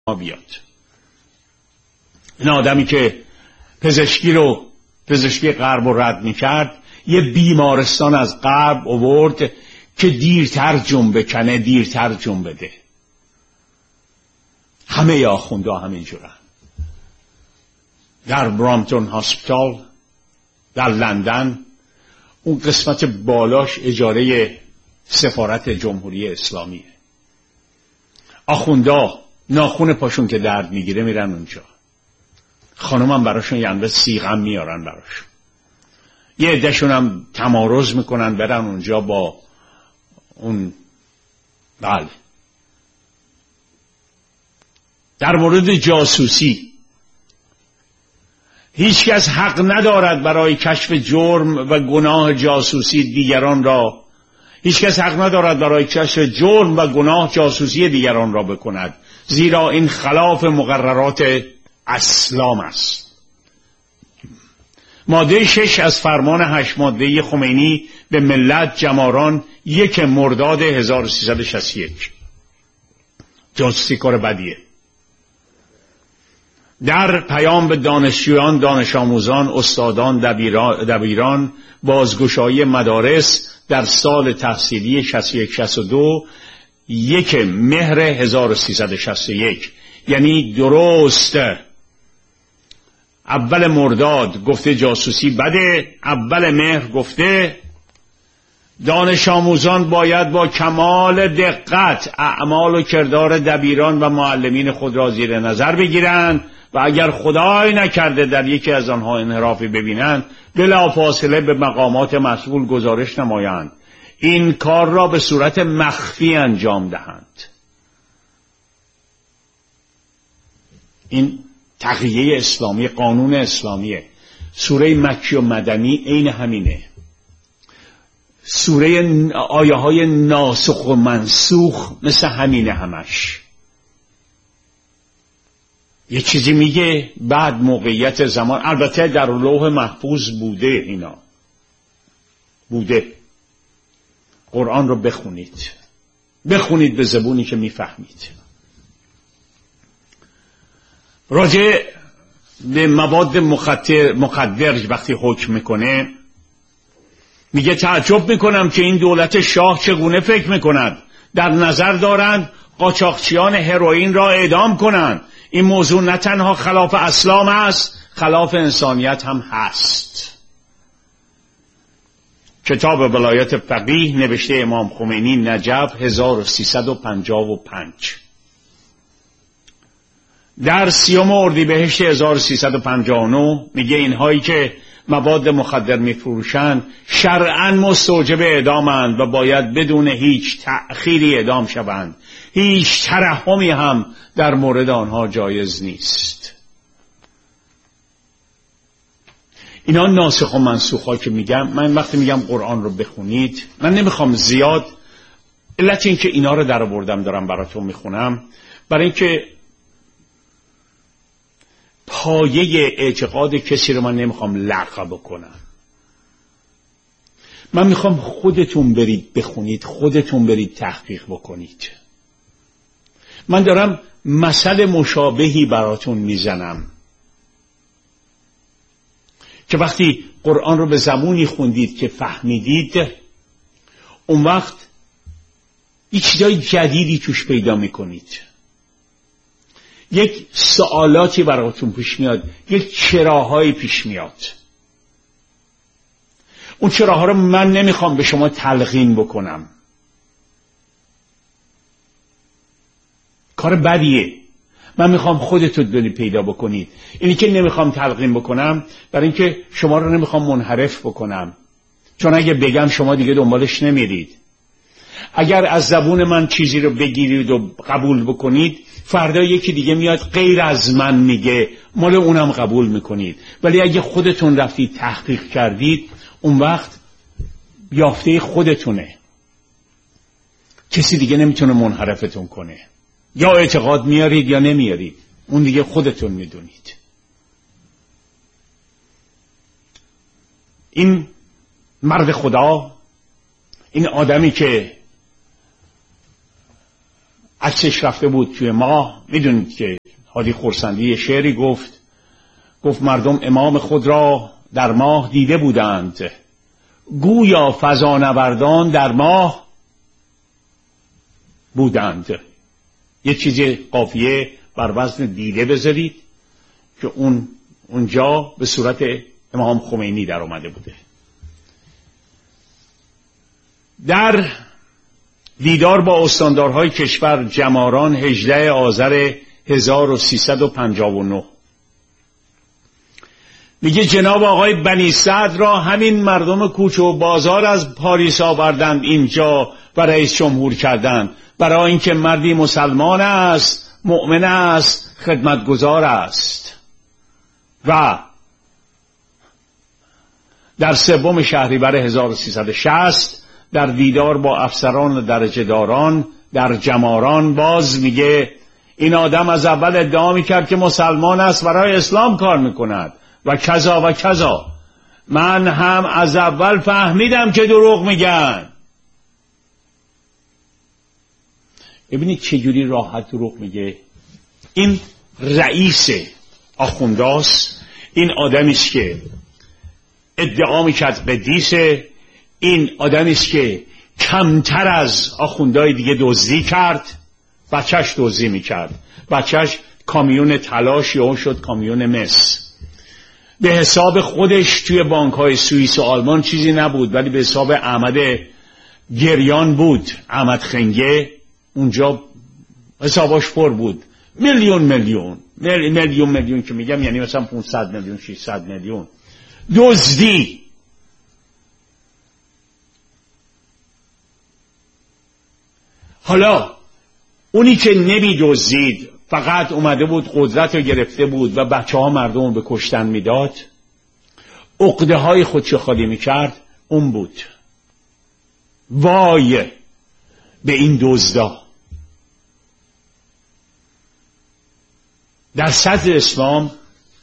بیاد. این آدمی که پزشکی غرب رو رد میکرد، یه بیمارستان از غرب آورد که دیرتر جنبه کنه، دیرتر جنبه. همه آخونده همینجورن. در برامتون هاسپیتال در لندن، اون قسمت بالاش اجاره سفارت جمهوری اسلامیه. آخونده ناخون پاشون که درد میگیره میرن اونجا. خانومم براشون یعنی سیغم میارن براشون. یه عدهشون هم تمارض میکنن برن اونجا با اون. بله. در مورد جاسوسی، هیچ کس حق ندارد برای کشف جرم و گناه جاسوسی دیگران را، هیچ کس حق ندارد برای کشف جرم و گناه جاسوسی دیگران را بکند، زیرا این خلاف مقررات اسلام است. ماده 6 از فرمان 8 ماده خمینی به ملت جماران 1 مرداد 1361. جاسوسی کار بدیه. در پیام به دانشجویان، دانش آموزان، استادان، دبیران، بازگشایی مدارس در سال تحصیلی 61-62 1 مهر 1361، یعنی درست اول مرداد گفته جاسوسی بده، اول مهر گفته دانش آموزان باید با کمال دقت اعمال و کردار دبیران و معلمین خود را زیر نظر بگیرند و اگر خدای نکرده در یکی از آنها انحرافی ببینند بلافاصله به مقامات مسئول گزارش نمایند، این کار را به صورت مخفی انجام دهند. این تقیه اسلامی، قانون اسلامیه. سوره مکی و مدنی عین همینه. سوره آیه های ناسخ و منسوخ مثل همینه همش. یه چیزی میگه بعد موقعیت زمان، البته در لوح محفوظ بوده، اینا بوده. قرآن رو بخونید به زبونی که میفهمید. راجع به مواد مخدر وقتی حکم میکنه میگه تعجب میکنم که این دولت شاه چگونه فکر میکند. در نظر دارند قاچاقچیان هروئین را اعدام کنند. این موضوع نه تنها خلاف اسلام است، خلاف انسانیت هم هست. کتاب ولایت فقیه نوشته امام خمینی، نجف 1355. در 30 اردیبهشت 1359 میگه اینهایی که مواد مخدر میفروشند شرعاً مستوجب اعدامند و باید بدون هیچ تأخیری اعدام شوند. هیچ ترحمی هم در مورد آنها جایز نیست. اینا ناسخ و منسوخ ها که میگم، من وقتی میگم قرآن رو بخونید، من نمیخوام زیاد، علت این که اینا رو در آوردم دارم براتون میخونم برای اینکه پایه اعتقاد کسی رو من نمیخوام لغو بکنم. من میخوام خودتون برید بخونید، خودتون برید تحقیق بکنید. من دارم مثل مشابهی براتون میزنم که وقتی قرآن رو به زبونی خوندید که فهمیدید، اون وقت یک چیزای جدیدی توش پیدا میکنید. یک سوالاتی براتون پیش میاد، یک چراهایی پیش میاد. اون چراها رو من نمیخوام به شما تلقین بکنم، کار بدیه. من میخوام خودتون برید پیدا بکنید. اینی که نمیخوام تلقین بکنم برای اینکه شما رو نمیخوام منحرف بکنم، چون اگه بگم شما دیگه دنبالش نمیرید. اگر از زبون من چیزی رو بگیرید و قبول بکنید، فردا یکی دیگه میاد غیر از من میگه، مال اونم قبول میکنید. ولی اگه خودتون رفتید تحقیق کردید، اون وقت یافته خودتونه، کسی دیگه نمیتونه منحرفتون کنه. یا اعتقاد میارید یا نمیارید، اون دیگه خودتون میدونید. این مرد خدا، این آدمی که عکسش رفته بود توی ماه. میدونید که هادی خرسندی یه شعری گفت مردم امام خود را در ماه دیده بودند، گویا فضانوردان در ماه بودند. یه چیز قافیه بر وزن دیده بذارید که اونجا به صورت امام خمینی در آمده بوده. در دیدار با استاندارهای کشور جماران 18 آذر 1359 میگه جناب آقای بنی سعد را همین مردم کوچه و بازار از پاریس آوردند اینجا و رئیس جمهور کردند، برای اینکه مردی مسلمان است، مؤمن است، خدمتگزار است. و در 3 شهریور 1360 در دیدار با افسران درجه داران در جماران باز میگه این آدم از اول ادعا میکرد که مسلمان است، برای اسلام کار میکند و کذا و کذا. من هم از اول فهمیدم که دروغ میگن. ببینید چجوری راحت دروغ میگه. این رئیس آخونداست، این آدمی است که ادعا میکرد قدیسه، این آدمی است که کمتر از آخوندهای دیگه دزدی کرد، بچهش دزدی میکرد، بچهش کامیون تلاش یا اون شد کامیون مس. به حساب خودش توی بانک‌های سوئیس و آلمان چیزی نبود، ولی به حساب احمد گریان بود، احمد خنگه، اونجا حساباش پر بود. میلیون که میگم یعنی مثلا 500 میلیون 600 میلیون دزدی. حالا اونی که نمی دزدید فقط اومده بود قدرت رو گرفته بود و بچه ها مردم رو به کشتن میداد، عقده های خودشو خالی میکرد، اون بود. وای به این دزدا. در صدر اسلام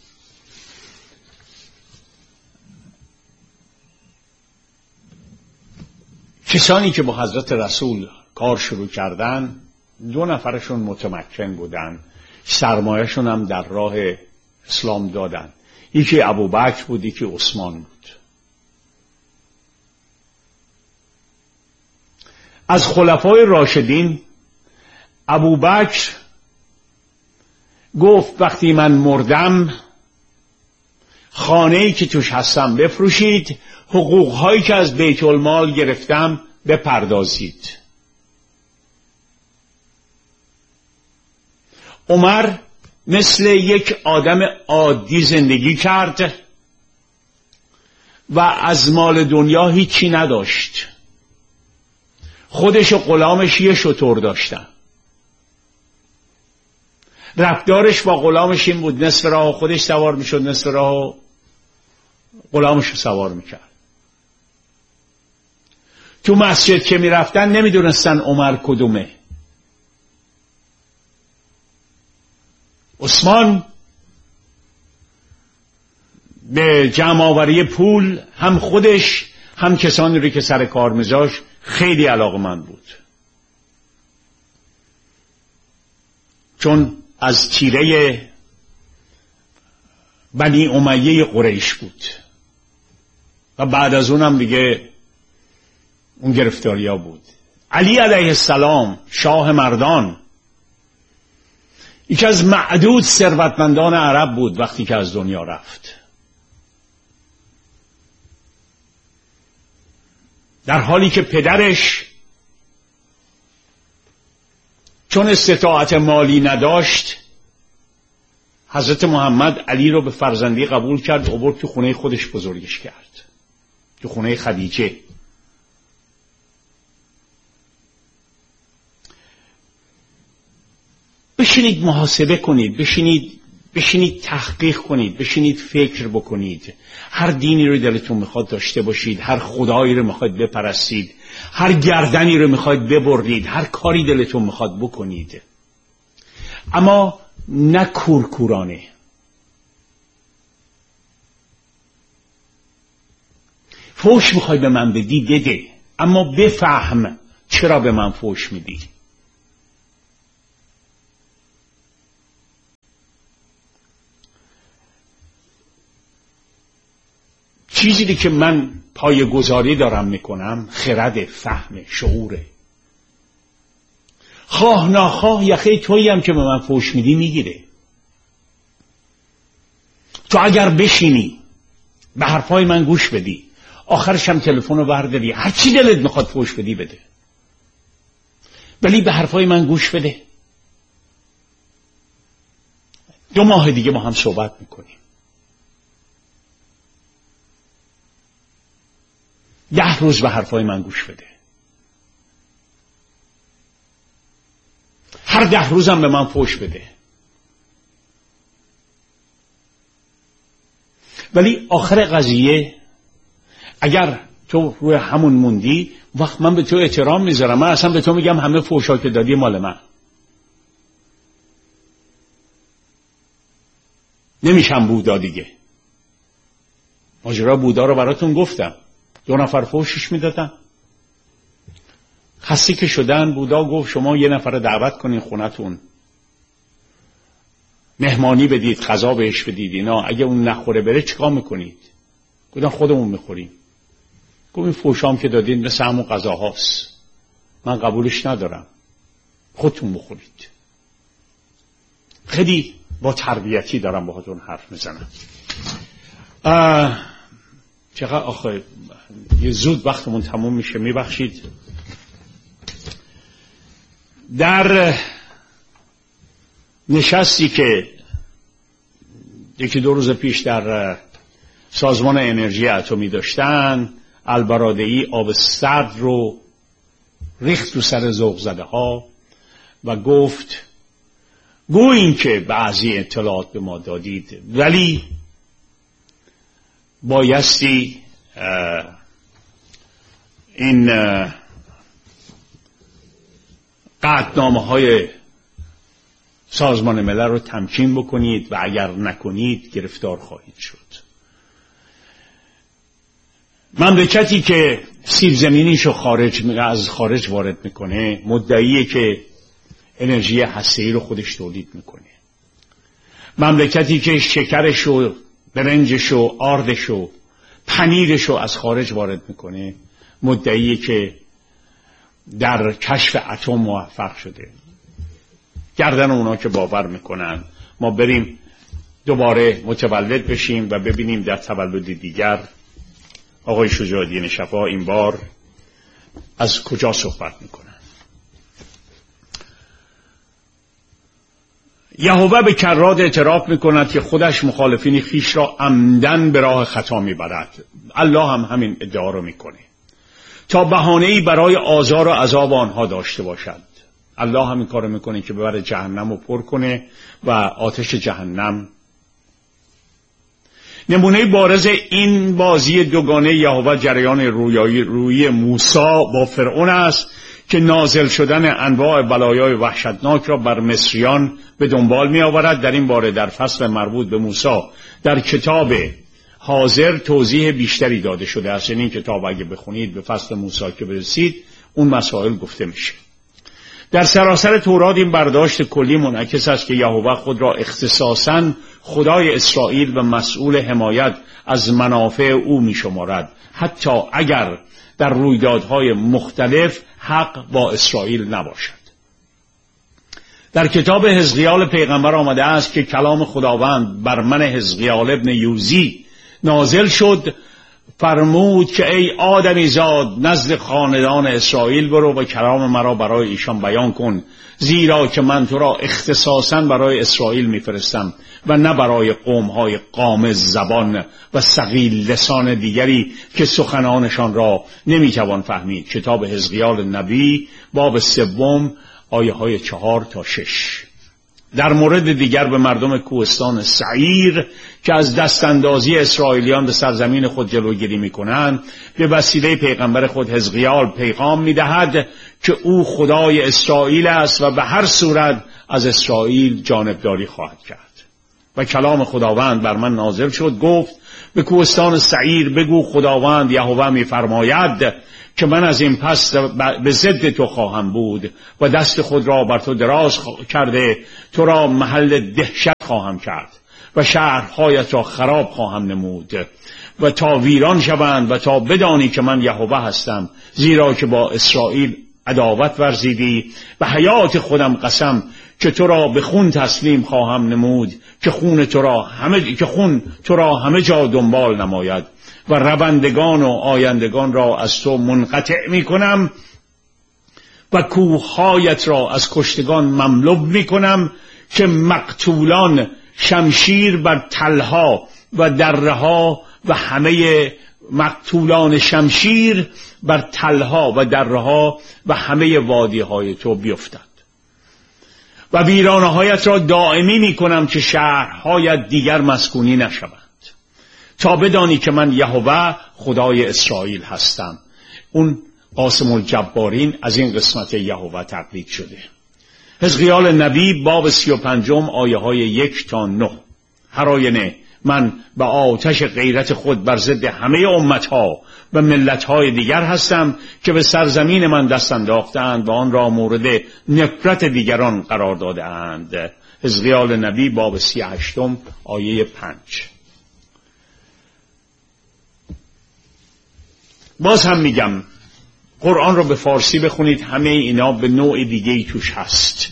کسانی که با حضرت رسول کار شروع کردن 2 نفرشون متمکن بودن، سرمایهشون هم در راه اسلام دادن. یکی ابوبکر بود، یکی عثمان بود. از خلفای راشدین ابوبکر گفت وقتی من مردم خانه‌ای که توش هستم بفروشید، حقوقهایی که از بیت المال گرفتم بپردازید. عمر مثل یک آدم عادی زندگی کرد و از مال دنیا هیچی نداشت. خودش و غلامش یه شتر داشتن. رفتارش با غلامش این بود، نصف راه خودش سوار میشد، نصف راه غلامش سوار میکرد. تو مسجد که میرفتن نمیدونستن عمر کدومه. عثمان به جمع آوری پول هم خودش هم کسانی رو که سر کار میذاشت خیلی علاقه‌مند بود، چون از تیره بنی امیه قریش بود و بعد از اونم دیگه اون گرفتاریا بود. علی علیه السلام شاه مردان یکی از معدود ثروتمندان عرب بود وقتی که از دنیا رفت. در حالی که پدرش چون استطاعت مالی نداشت، حضرت محمد علی رو به فرزندی قبول کرد، آورد تو خونه خودش بزرگش کرد، تو خونه خدیجه. بشینید محاسبه کنید، بشینید تحقیق کنید، بشینید فکر بکنید. هر دینی رو دلتون میخواد داشته باشید، هر خدایی رو میخواد بپرستید، هر گردنی رو میخواد ببرید، هر کاری دلتون میخواد بکنید، اما نه کورکورانه. فوش میخوای به من بدی بده، اما بفهم چرا به من فوش میدی. چیزی که من پایه‌گذاری دارم میکنم خرد، فهم، شعوره. خواه ناخواه یخه تویی هم که به من فوش میدی میگیره. تو اگر بشینی به حرفای من گوش بدی، آخرش هم تلفن رو برداری هر چی دلت میخواد فوش بدی بده، ولی به حرفای من گوش بده. 2 ماه دیگه ما هم صحبت میکنیم. 10 روز به حرفای من گوش بده. هر 10 روزم به من فوش بده. ولی آخر قضیه اگر تو روی همون موندی، وقت من به تو احترام میذارم. من اصلا به تو میگم همه فوشا که دادی مال من. نمیشم بودا دیگه. ماجرا بودا رو براتون گفتم. 2 نفر فوشش میدادن. خسته که شدن، بودا گفت شما 1 نفر دعوت کنین خونتون، مهمانی بدید، غذا بهش بدید، اینا اگه اون نخوره بره چیکار میکنید؟ گفتن خودمون میخوریم. گفت این فوشام که دادین مثل همون غذاهاست، من قبولش ندارم، خودتون بخورید. خیلی با تربیتی دارم باهاتون حرف میزنم. چقدر آخه یه زود وقتمون تموم میشه، میبخشید. در نشستی که 1-2 روز پیش در سازمان انرژی اتمی داشتن، البرادعی آب سرد رو ریخت تو سر ذوق زده ها و گفت گویین که بعضی اطلاعات به ما دادید، ولی بایستی این قطعنامه های سازمان ملل رو تمکین بکنید و اگر نکنید گرفتار خواهید شد. مملکتی که سیب زمینیشو از خارج وارد میکنه مدعیه که انرژی هسته‌ای رو خودش تولید میکنه. مملکتی که شکرشو، برنجشو، آردشو، پنیرشو از خارج وارد میکنه مدعیه که در کشف اتم موفق شده. گردن اونا که باور میکنن ما بریم دوباره متولد بشیم و ببینیم در تولد دیگر آقای شجاع‌الدین شفا این بار از کجا صحبت میکنن. یهوه به کرات اعتراف میکند که خودش مخالفین خیش را عمدن به راه خطا میبرد. الله هم همین ادعا رو میکنه تا بهانه‌ای برای آزار و عذاب آنها داشته باشد. الله همین کارو میکنه که ببره جهنم رو پر کنه و آتش جهنم. نمونه بارز این بازی دوگانه یهوه جریان رویایی موسی با فرعون است که نازل شدن انواع بلایای وحشتناک را بر مصریان به دنبال می آورد. در این باره در فصل مربوط به موسی در کتاب حاضر توضیح بیشتری داده شده است. این کتاب اگه بخونید به فصل موسی که برسید اون مسائل گفته میشه. در سراسر تورات این برداشت کلی منعکس است که یهوه خود را اختصاصاً خدای اسرائیل و مسئول حمایت از منافع او می شمارد، حتی اگر در رویدادهای مختلف حق با اسرائیل نباشد. در کتاب حزقیال پیغمبر آمده است که کلام خداوند بر من حزقیال ابن یوزی نازل شد، فرمود که ای آدمی زاد نزد خاندان اسرائیل برو و کلام مرا برای ایشان بیان کن، زیرا که من تو را اختصاصاً برای اسرائیل میفرستم و نه برای قوم‌های قامز زبان و ثقیل لسان دیگری که سخنانشان را نمیتوان فهمید. کتاب حزقیال نبی باب 3 آیه های 4 تا 6. در مورد دیگر به مردم کوهستان سعیر که از دستاندازی اسرائیلیان به سرزمین خود جلوگیری میکنند به وسیله پیغمبر خود حزقیال پیغام میدهد که او خدای اسرائیل است و به هر صورت از اسرائیل جانبداری خواهد کرد. و کلام خداوند بر من نازل شد، گفت به کوهستان سعیر بگو خداوند یهوه میفرماید که من از این پس به ضد تو خواهم بود و دست خود را بر تو دراز کرده تو را محل دهشت خواهم کرد و شهرهایت را خراب خواهم نمود و تا ویران شوند و تا بدانی که من یهوه هستم، زیرا که با اسرائیل عداوت ورزیدی و حیات خودم قسم که تو را به خون تسلیم خواهم نمود که خون تو را همه جا دنبال نماید و روندگان و آیندگان را از تو منقطع می کنم و کوههایت را از کشتگان مملو می کنم که مقتولان شمشیر بر تلها و درها و همه مقتولان شمشیر بر تلها و درها و همه وادیهای تو بیفتد و ویرانه‌هایت را دائمی می کنم که شهرهایت دیگر مسکونی نشوند، تا بدانی که من یهوه خدای اسرائیل هستم. اون قاسم الجبارین از این قسمت یهوه تقلید شده. حزقیال نبی باب 35 آیه های 1 تا 9. هر آینه من به آتش غیرت خود بر ضد همه امتها و ملتهای دیگر هستم که به سرزمین من دست انداختند و آن را مورد نفرت دیگران قرار داده‌اند. حزقیال نبی باب 38 آیه 5. باز هم میگم قرآن رو به فارسی بخونید، همه اینا به نوع دیگه‌ای توش هست.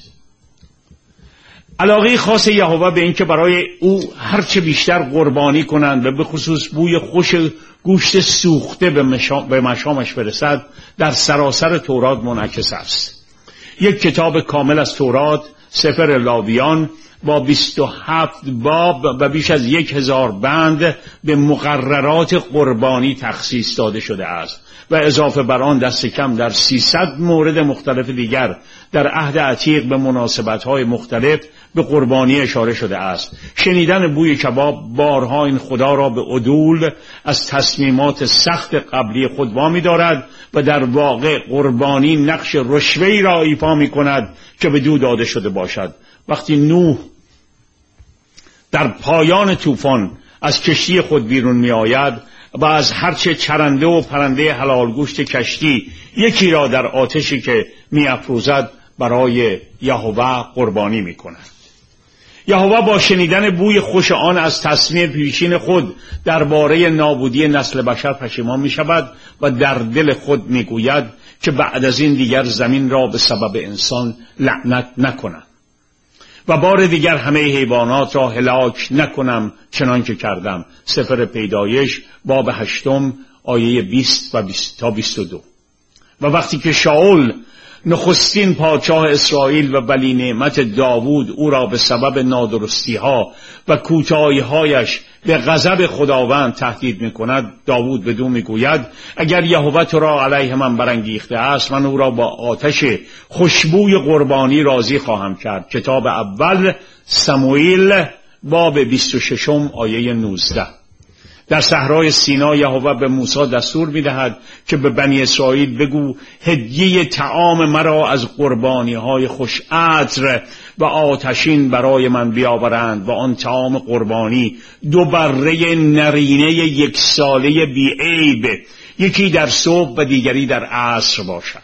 علاقه خاص یهوه به این که برای او هرچه بیشتر قربانی کنند و به خصوص بوی خوش گوشت سوخته به مشامش برسد در سراسر تورات منعکس است. یک کتاب کامل از تورات، سفر لاویان، با 27 باب و بیش از 1000 بند به مقررات قربانی تخصیص داده شده است و اضافه بر آن دست کم در 300 مورد مختلف دیگر در عهد عتیق به مناسبت‌های مختلف به قربانی اشاره شده است. شنیدن بوی کباب بارها این خدا را به عدول از تصمیمات سخت قبلی خود وامی دارد و در واقع قربانی نقش رشوه‌ای را ایفا می‌کند که به دو داده شده باشد. وقتی نوح در پایان طوفان از کشتی خود بیرون می آید و از هرچه چرنده و پرنده حلال گوشت کشتی یکی را در آتشی که می افروزد برای یهوه قربانی می کند. یهوه با شنیدن بوی خوش آن از تصمیم پیشین خود درباره نابودی نسل بشر پشیمان می شود و در دل خود می گوید که بعد از این دیگر زمین را به سبب انسان لعنت نکنم و بار دیگر همه حیوانات را هلاک نکنم چنان که کردم. سفر پیدایش باب 8 آیه 20 و 20 تا 22. و وقتی که شاول نخستین پادشاه اسرائیل و ولی نعمت داوود او را به سبب نادرستی ها و کوتاهی هایش به غضب خداوند تهدید می کند، داوود بدو می گوید اگر یهوه تو را علیه من برانگیخته است، من او را با آتش خوشبوی قربانی راضی خواهم کرد. کتاب اول سموئیل باب 26 آیه 19. در صحرای سینا یهوه به موسی دستور می‌دهد که به بنی اسرائیل بگو هدیه طعام مرا از قربانی‌های خوش عطر و آتشین برای من بیاورند و آن طعام قربانی 2 بره نرینه 1 ساله بی‌عیب، یکی در صبح و دیگری در عصر باشد،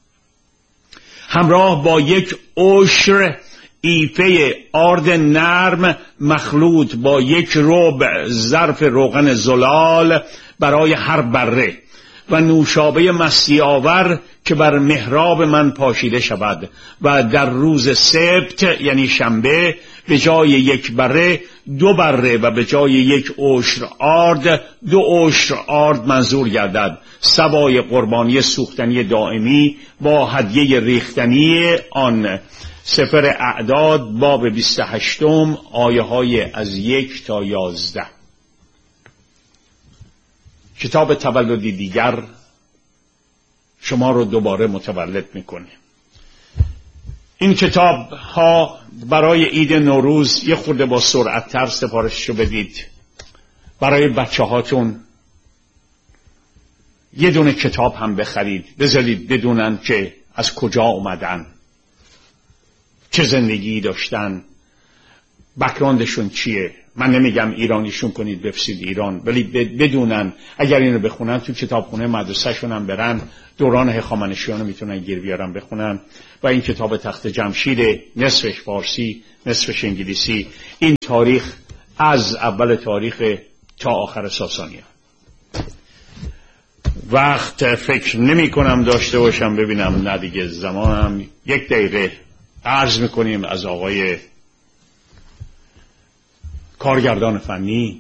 همراه با 1 عشر ایفه آرد نرم مخلوط با 1 ربع ظرف روغن زلال برای هر بره و نوشابه مستی آور که بر محراب من پاشیده شود و در روز سبت یعنی شنبه به جای 1 بره 2 بره و به جای 1 عشر آرد 2 عشر آرد منظور گردد. سوای قربانی سوختنی دائمی با هدیه ریختنی آن. سفر اعداد باب 28 آیه های از 1 تا 11. کتاب تولدی دیگر شما رو دوباره متولد میکنه. این کتاب ها برای عید نوروز یه خورده با سرعت تر سفارششو بدید. برای بچه هاتون یه دونه کتاب هم بخرید، بذارید بدونن که از کجا اومدن، چه زندگی داشتن، بک‌گراندشون چیه. من نمیگم ایرانیشون کنید بفرستید ایران، ولی بدونن اگر اینو بخونن تو کتابخونه مدرسه‌شون هم برن، دوران هخامنشیان رو میتونن گیر بیارن بخونن. و این کتاب تخت جمشید، نصفش فارسی نصفش انگلیسی، این تاریخ از اول تاریخ تا آخر ساسانیان. وقت فکر نمی کنم داشته باشم، ببینم نه دیگه زمانم. 1 دقیقه عرض میکنیم از آقای کارگردان فنی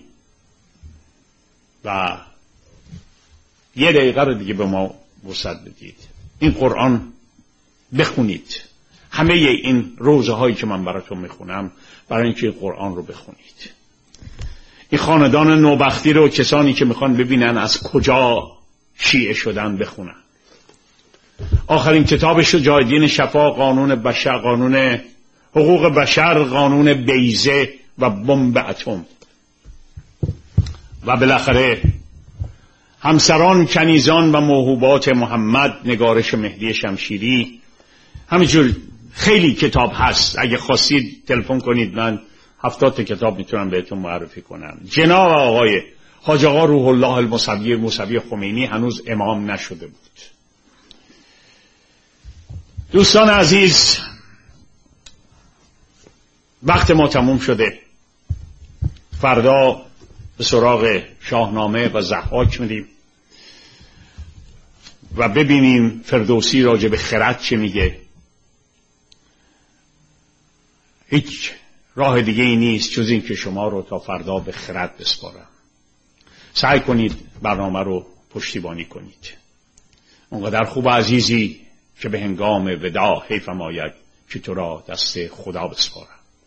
و 1 دقیقه رو دیگه به ما وسعت بدید. این قرآن بخونید، همه این روزه هایی که من براتون میخونم برای اینکه قرآن رو بخونید. این خاندان نوبختی رو کسانی که میخوان ببینن از کجا شیعه شدن بخونن. آخرین کتاب شجاعالدین شفا، قانون بشر، قانون حقوق بشر، قانون بیضه و بمب اتم. و بالاخره همسران، کنیزان و موهوبات محمد، نگارش مهدی شمشیری. همینجور خیلی کتاب هست، اگه خواستید تلفن کنید، من 70 کتاب میتونم بهتون معرفی کنم. جناب آقای حاج آقا روح الله الموسوی خمینی هنوز امام نشده بود. دوستان عزیز، وقت ما تموم شده. فردا به سراغ شاهنامه و ضحاک میریم و ببینیم فردوسی راجع به خرد چه میگه. هیچ راه دیگه ای نیست جز این که شما رو تا فردا به خرد بسپارم. سعی کنید برنامه رو پشتیبانی کنید. اونقدر خوب عزیزی که به هنگام وداع حیفم آید که تو را دست خدا بسپارم.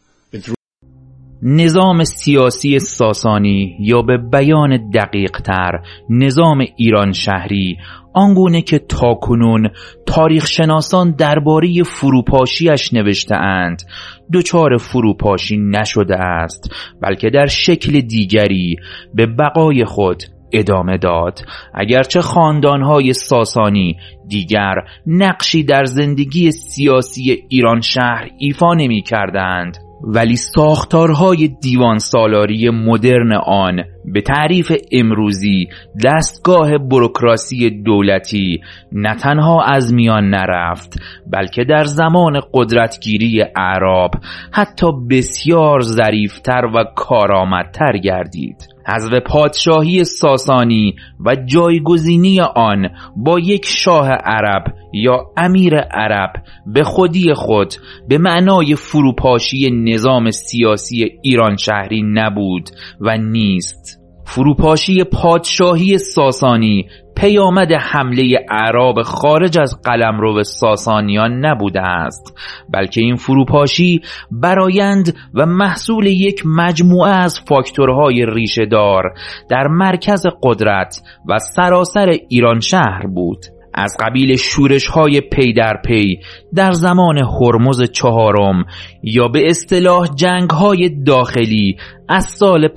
نظام سیاسی ساسانی یا به بیان دقیق تر نظام ایران شهری، آنگونه که تاکنون تاریخ شناسان درباره فروپاشیش نوشته اند، دچار فروپاشی نشده است، بلکه در شکل دیگری به بقای خود ادامه داد. اگرچه خاندانهای ساسانی دیگر نقشی در زندگی سیاسی ایران شهر ایفا نمی کردند، ولی ساختارهای دیوان سالاری مدرن آن به تعریف امروزی دستگاه بوروکراسی دولتی نه تنها از میان نرفت، بلکه در زمان قدرتگیری اعراب حتی بسیار ظریفتر و کارآمدتر گردید. حذف پادشاهی ساسانی و جایگزینی آن با یک شاه عرب یا امیر عرب به خودی خود به معنای فروپاشی نظام سیاسی ایران شهری نبود و نیست. فروپاشی پادشاهی ساسانی پیامد حمله اعراب خارج از قلمرو ساسانیان نبوده است، بلکه این فروپاشی برآیند و محصول یک مجموعه از فاکتورهای ریشه‌دار در مرکز قدرت و سراسر ایران شهر بود. از قبیل شورش‌های پی در پی در زمان هرمز چهارم یا به اصطلاح جنگ‌های داخلی از سال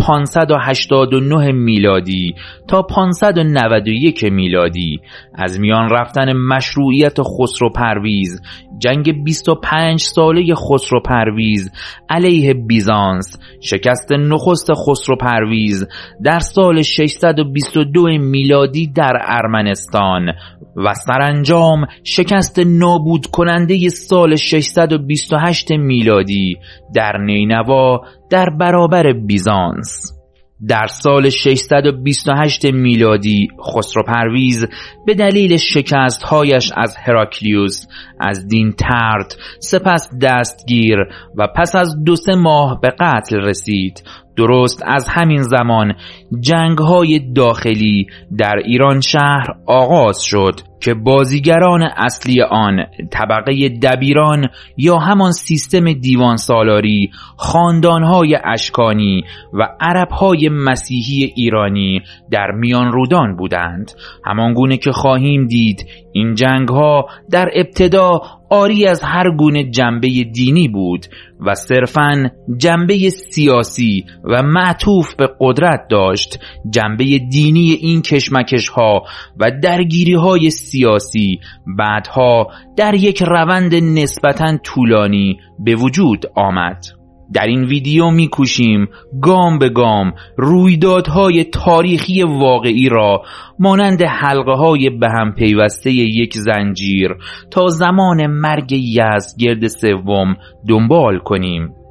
589 میلادی تا 591 میلادی، از میان رفتن مشروعیت خسرو پرویز، جنگ 25 ساله خسرو پرویز علیه بیزانس، شکست نخست خسرو پرویز در سال 622 میلادی در ارمنستان و سرانجام شکست نابود کننده سال 628 میلادی در نینوا در برابر بیزانس. در سال 628 میلادی خسرو پرویز به دلیل شکست‌هایش از هراکلیوس از دین طرد، سپس دستگیر و پس از 2-3 ماه به قتل رسید. درست از همین زمان جنگ‌های داخلی در ایران شهر آغاز شد که بازیگران اصلی آن طبقه دبیران یا همان سیستم دیوان سالاری، خاندان‌های اشکانی و عرب‌های مسیحی ایرانی در میان رودان بودند. همانگونه که خواهیم دید این جنگ‌ها در ابتدا عاری از هر گونه جنبه دینی بود و صرفاً جنبه سیاسی و معطوف به قدرت داشت. جنبه دینی این کشمکش‌ها و درگیری‌های سیاسی بعدها در یک روند نسبتاً طولانی به وجود آمد. در این ویدیو می‌کوشیم گام به گام رویدادهای تاریخی واقعی را مانند حلقه‌های به هم پیوسته یک زنجیر تا زمان مرگ یزدگرد سوم دنبال کنیم.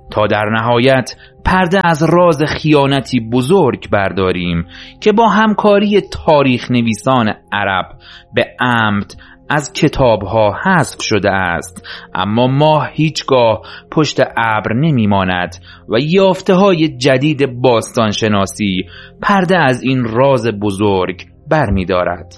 تا در نهایت پرده از راز خیانتی بزرگ برداریم که با همکاری تاریخ نویسان عرب به عمد از کتابها حذف شده است، اما ماه هیچگاه پشت ابر نمیماند و یافته‌های جدید باستانشناسی پرده از این راز بزرگ برمی‌دارد.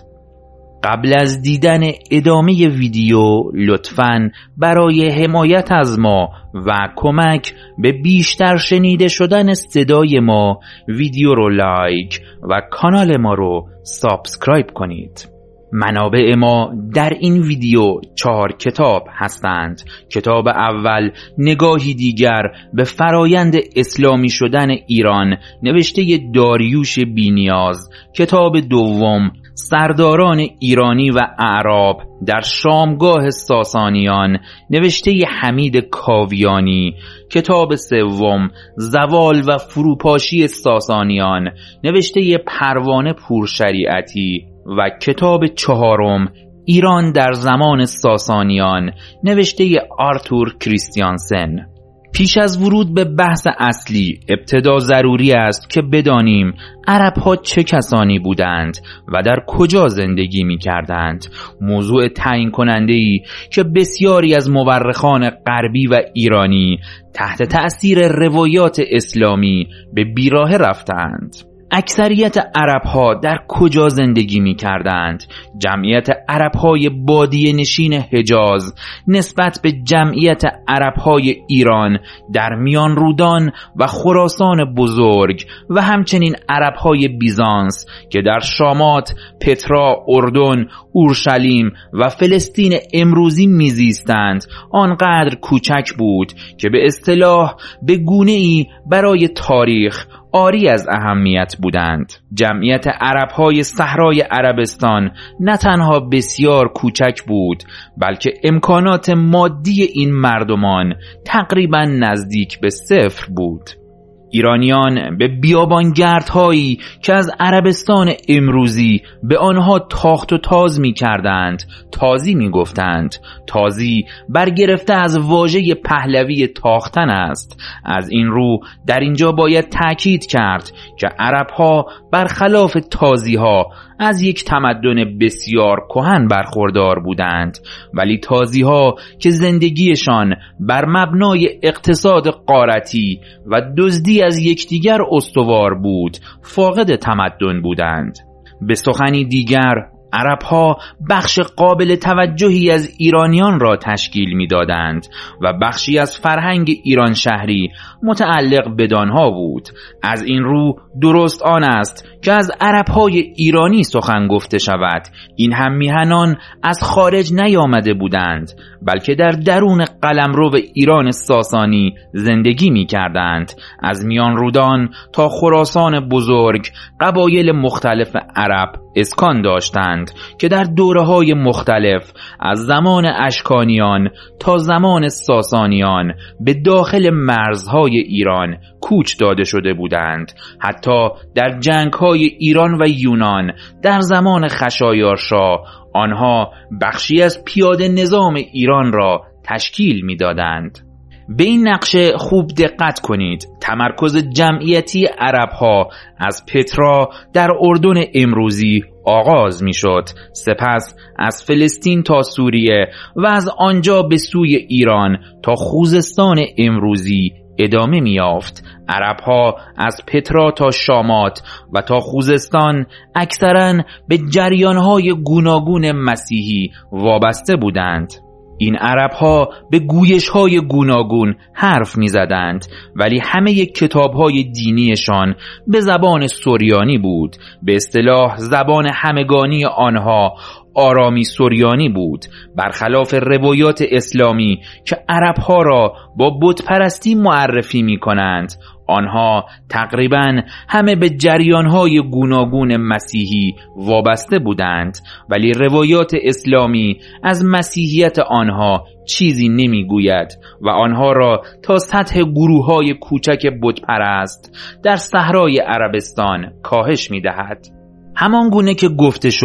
قبل از دیدن ادامه ویدیو لطفاً برای حمایت از ما و کمک به بیشتر شنیده شدن صدای ما ویدیو رو لایک و کانال ما رو سابسکرایب کنید. منابع ما در این ویدیو 4 کتاب هستند. کتاب اول نگاهی دیگر به فرایند اسلامی شدن ایران نوشته داریوش بینیاز. کتاب دوم سرداران ایرانی و اعراب در شامگاه ساسانیان نوشته حمید کاویانی. کتاب سوم زوال و فروپاشی ساسانیان نوشته پروانه پورشریعتی و کتاب چهارم ایران در زمان ساسانیان نوشته آرتور کریستیانسن. پیش از ورود به بحث اصلی ابتدا ضروری است که بدانیم عرب‌ها چه کسانی بودند و در کجا زندگی می‌کردند. موضوع تعیین کننده‌ای که بسیاری از مورخان غربی و ایرانی تحت تأثیر روایات اسلامی به بیراهه رفتند. اکثریت عرب‌ها در کجا زندگی می‌کردند؟ جمعیت عرب‌های بادیه نشین حجاز نسبت به جمعیت عرب‌های ایران در میان رودان و خراسان بزرگ و همچنین عرب‌های بیزانس که در شامات، پترا، اردن، اورشلیم و فلسطین امروزی میزیستند آنقدر کوچک بود که به اصطلاح به گونه‌ای برای تاریخ عاری از اهمیت بودند. جمعیت عرب‌های صحرای عربستان نه تنها بسیار کوچک بود، بلکه امکانات مادی این مردمان تقریباً نزدیک به صفر بود. ایرانیان به بیابانگردهایی که از عربستان امروزی به آنها تاخت و تاز می کردند تازی می گفتند. تازی برگرفته از واژه پهلوی تاختن است. از این رو در اینجا باید تأکید کرد که عربها برخلاف تازیها از یک تمدن بسیار کهن برخوردار بودند، ولی تازیها که زندگیشان بر مبنای اقتصاد غارتی و دزدی از یکدیگر استوار بود فاقد تمدن بودند. به سخنی دیگر عرب‌ها بخش قابل توجهی از ایرانیان را تشکیل می‌دادند و بخشی از فرهنگ ایران شهری متعلق بدانها بود. از این رو درست آن است که از عرب‌های ایرانی سخن گفته شود. این هم میهنان از خارج نیامده بودند، بلکه در درون قلمرو ایران ساسانی زندگی می‌کردند. از میان رودان تا خراسان بزرگ قبایل مختلف عرب اسکان داشتند که در دوره‌های مختلف از زمان اشکانیان تا زمان ساسانیان به داخل مرزهای ایران کوچ داده شده بودند. حتی در جنگ‌های ایران و یونان در زمان خشایارشا آنها بخشی از پیاده نظام ایران را تشکیل می‌دادند. به این نقشه خوب دقت کنید. تمرکز جمعیتی عرب‌ها از پترا در اردن امروزی آغاز می شد، سپس از فلسطین تا سوریه و از آنجا به سوی ایران تا خوزستان امروزی ادامه می یافت. عرب‌ها از پترا تا شامات و تا خوزستان اکثراً به جریان‌های گوناگون مسیحی وابسته بودند. این عرب‌ها به گویش‌های گوناگون حرف می‌زدند، ولی همه کتاب‌های دینیشان به زبان سریانی بود. به اصطلاح زبان همگانی آنها آرامی سریانی بود، برخلاف روایات اسلامی که عرب‌ها را با بت‌پرستی معرفی می‌کنند. آنها تقریباً همه به جریان‌های گوناگون مسیحی وابسته بودند، ولی روایات اسلامی از مسیحیت آنها چیزی نمیگوید و آنها را تا سطح گروه‌های کوچک بت‌پرست در صحرای عربستان کاهش می‌دهد. همان گونه که گفته شد،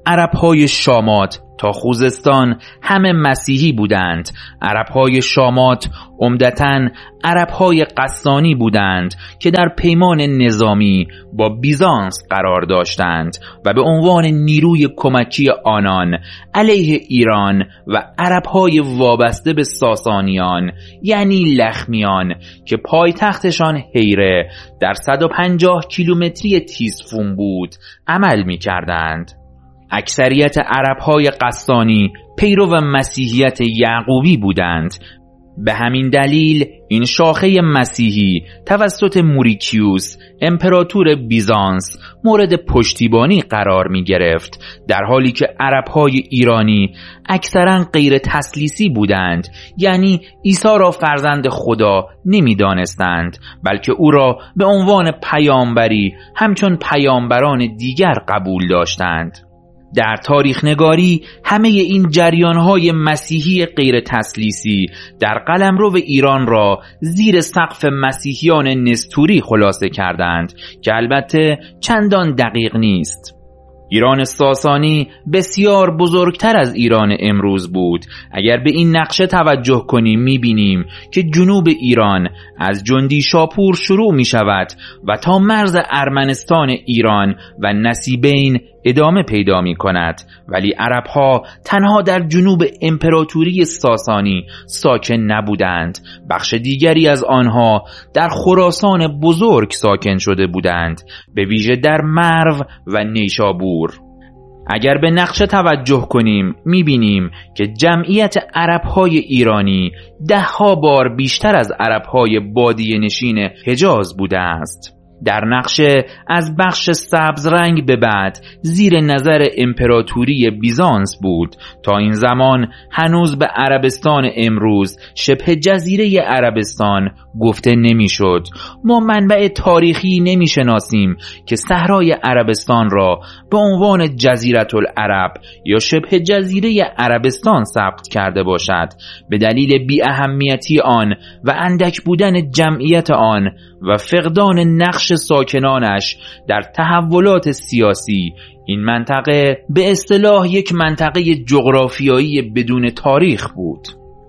عرب‌های شامات تا خوزستان همه مسیحی بودند. عرب‌های شامات عمدتاً عرب‌های قسطانی بودند که در پیمان نظامی با بیزانس قرار داشتند و به عنوان نیروی کمکی آنان علیه ایران و عرب‌های وابسته به ساسانیان یعنی لخمیان که پایتختشان هیره در 150 کیلومتری تیزفون بود عمل می‌کردند. اکثریت عرب‌های قسطانی پیرو مسیحیت یعقوبی بودند. به همین دلیل این شاخه مسیحی توسط موریکیوس امپراتور بیزانس مورد پشتیبانی قرار می گرفت، در حالی که عرب‌های ایرانی اکثراً غیر تثلیثی بودند، یعنی عیسی را فرزند خدا نمی دانستند بلکه او را به عنوان پیامبری همچون پیامبران دیگر قبول داشتند. در تاریخ نگاری همه این جریان‌های مسیحی غیر تثلیثی در قلمرو ایران را زیر سقف مسیحیان نستوری خلاصه کردند که البته چندان دقیق نیست. ایران ساسانی بسیار بزرگتر از ایران امروز بود. اگر به این نقشه توجه کنیم می‌بینیم که جنوب ایران از جندی شاپور شروع می‌شود و تا مرز ارمنستان ایران و نصیبین ادامه پیدا می کند، ولی عرب‌ها تنها در جنوب امپراتوری ساسانی ساکن نبودند. بخش دیگری از آنها در خراسان بزرگ ساکن شده بودند، به ویژه در مرو و نیشابور. اگر به نقشه توجه کنیم می‌بینیم که جمعیت عرب‌های ایرانی 10 بار بیشتر از عرب‌های بادیه نشین حجاز بوده است. در نقشه از بخش سبز رنگ به بعد زیر نظر امپراتوری بیزانس بود. تا این زمان هنوز به عربستان امروز شبه جزیره عربستان گفته نمیشد. ما منبع تاریخی نمیشناسیم که صحرای عربستان را به عنوان جزیره العرب یا شبه جزیره عربستان ثبت کرده باشد. به دلیل بی اهمیتی آن و اندک بودن جمعیت آن و فقدان نقش ساکنانش در تحولات سیاسی، این منطقه به اصطلاح یک منطقه جغرافیایی بدون تاریخ بود.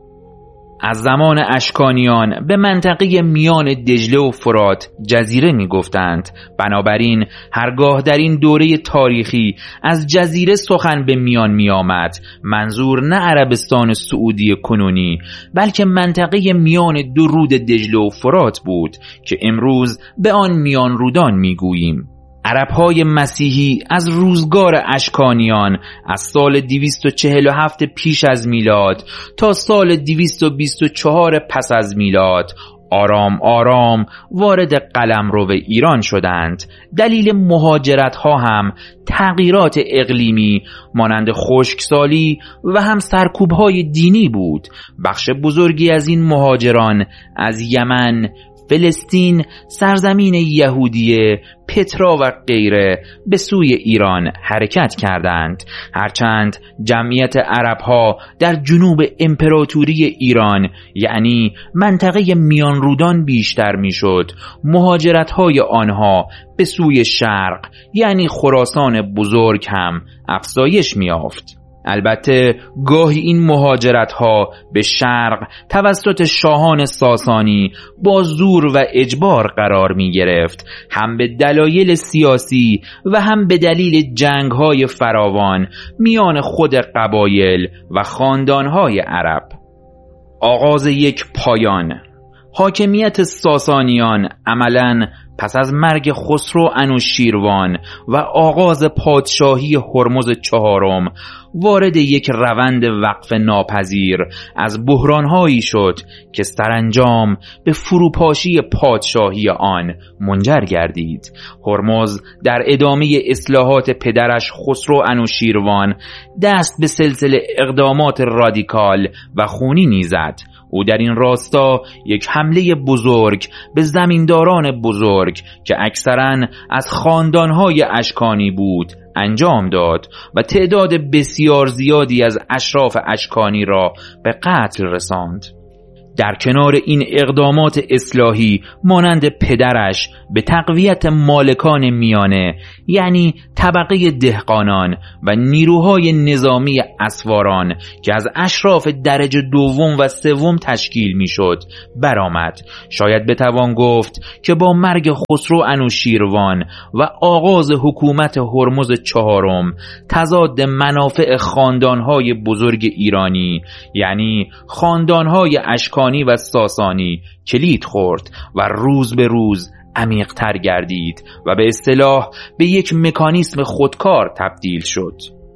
از زمان اشکانیان به منطقه میان دجله و فرات جزیره می گفتند. بنابراین هرگاه در این دوره تاریخی از جزیره سخن به میان می آمد، منظور نه عربستان سعودی کنونی بلکه منطقه میان دو رود دجله و فرات بود که امروز به آن میان رودان می گوییم. عرب‌های مسیحی از روزگار اشکانیان از سال 247 پیش از میلاد تا سال 224 پس از میلاد آرام آرام وارد قلمرو ایران شدند. دلیل مهاجرت ها هم تغییرات اقلیمی مانند خشکسالی و هم سرکوب های دینی بود. بخش بزرگی از این مهاجران از یمن، فلسطین، سرزمین یهودیه، پترا و غیره به سوی ایران حرکت کردند. هرچند جمعیت عربها در جنوب امپراتوری ایران یعنی منطقه میان رودان بیشتر میشد، مهاجرت‌های آنها به سوی شرق یعنی خراسان بزرگ هم افزایش می‌یافت. البته گاهی این مهاجرت‌ها به شرق توسط شاهان ساسانی با زور و اجبار قرار می گرفت، هم به دلایل سیاسی و هم به دلیل جنگ‌های فراوان میان خود قبایل و خاندان‌های عرب. آغاز یک پایان. حاکمیت ساسانیان عملاً پس از مرگ خسرو انوشیروان و آغاز پادشاهی هرمز چهارم وارد یک روند وقف ناپذیر از بحران‌هایی شد که سرانجام به فروپاشی پادشاهی آن منجر گردید. هرمز در ادامه اصلاحات پدرش خسرو انوشیروان دست به سلسله اقدامات رادیکال و خونینی زد. او در این راستا یک حمله بزرگ به زمینداران بزرگ که اکثراً از خاندانهای اشکانی بود انجام داد و تعداد بسیار زیادی از اشراف اشکانی را به قتل رساند. در کنار این اقدامات اصلاحی مانند پدرش به تقویت مالکان میانه، یعنی طبقه دهقانان و نیروهای نظامی اسواران که از اشراف درجه دوم و سوم تشکیل میشد برآمد، شاید بتوان گفت که با مرگ خسرو انوشیروان و آغاز حکومت هرمز چهارم تضاد منافع خاندانهای بزرگ ایرانی، یعنی خاندانهای اشکانی و ساسانی کلید خورد و روز به روز عمیق‌تر گردید و به اصطلاح به یک مکانیسم خودکار تبدیل شد.